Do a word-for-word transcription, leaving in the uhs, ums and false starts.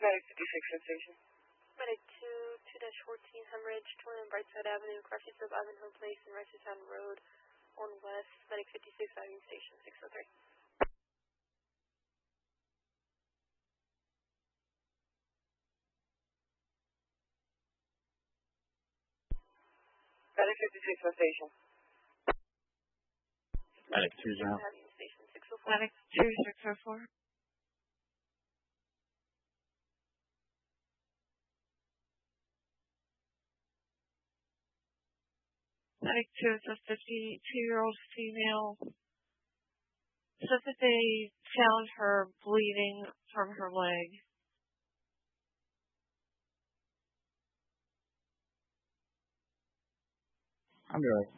Medic fifty-six station. Medic two, two dash fourteen, hemorrhage, torn on Brightside Avenue, crossings of Ivanhoe Place and Reisterstown Road on West. Medic fifty-six, diving station six oh three. Medic fifty-six station. Medic two zero. Diving station six oh four. Medic two six oh four. Medic two is a fifty-two-year-old female. Says that they found her bleeding from her leg. I'll be right.